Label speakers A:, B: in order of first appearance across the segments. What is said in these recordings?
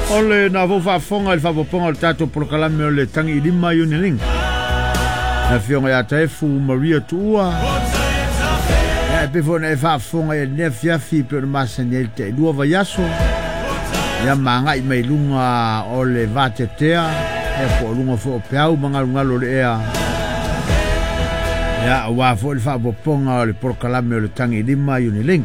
A: Ole na whawhafonga il whapaponga o tato prokalame o le tangi I lima Uniling. Na whionga ia taefu Maria Tuua. E pefona e whafonga e nea fiafi pe o masa ni te ilua vaiaso. Ia manga I mai lunga o le vatetea. E po lunga fo o peau mangalungalo le ea. Ia wafo il whapaponga o le prokalame o le tangi I lima Uniling.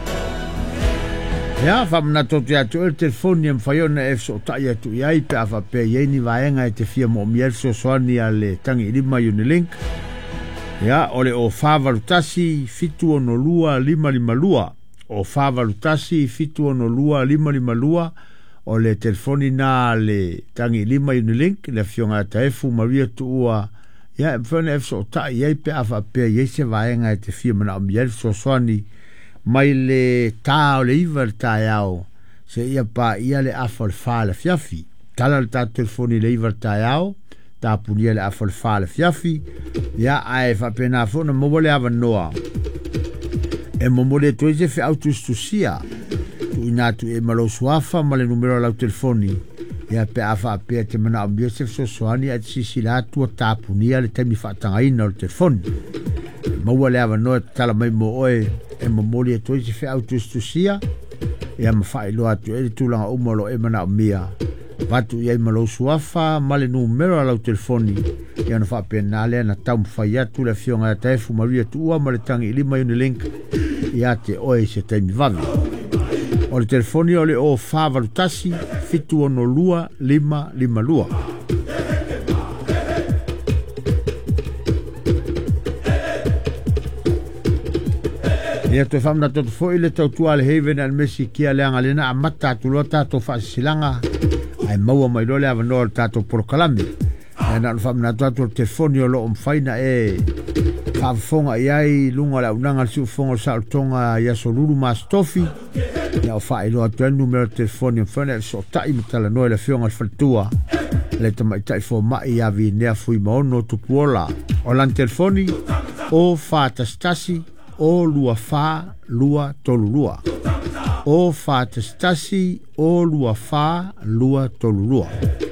A: Ya, famna totu atu el telefoni am faiona e so tai atu iai pe afa pe yeni vaenga e te fia mo miel so soani ale tangi I lima Uniling. Ya, ole o favalutasi fitu ono lua lima lima lua. O favalutasi fitu ono lua lima lima lua. Ole telefoni na le tangi I lima Uniling. Le fionga taefu Maria Tuua. Ya, mfana e so tai iai pe afa pe yese vaenga e te fia mo miel so soani. Mai le tau le iwa le tae au, se ia pa ia le afa le wha le fiafi. Tala le tau telefoni le iwa le tae au, ta punia le afa le wha le fiafi, ia ae whapena fona mawale awa noa. E mamole toi se fe autustusia, tu inatu e malo suafa ma le numero lau telefoni, ia pe afa apea te mana ambia se soani at sisi la atua ta punia le temi whaatangaina le telefoni. Mawale awa noa tala mai mo oe, e mamoli e toi se fe autustusia e ama fai lo atu e tulanga umalo e mana mia watu ia malo suafa male numero ala telefoni ia na fa penale na tau fai atu le fionga taefu Maria Tuua male tangi I lima Uniling ia te oe se taimi vavi o le telefoni o le o favalutasi fitu ono lua lima lima lua. Ia te whamna toto fo ile tau tua le heven al mesi kia leanga lena a mata tuloa tato whaasilanga ai maua mai lole awa noa tato prokalame. Ia na whamna tato telefoni o lo omwhaina e whaafonga iai lunga la unanga si ufonga sa utonga ia so lulu mastofi. Ia o whae loa tua numero telefoni o whana e so tai matala noa le whionga whaltua. Le tamai tai fo mai ia vi nea fui maono tupuola. O lan telefoni o whaatastasi o lua fa lua tolulua. O fa testasi o lua fa lua tolulua.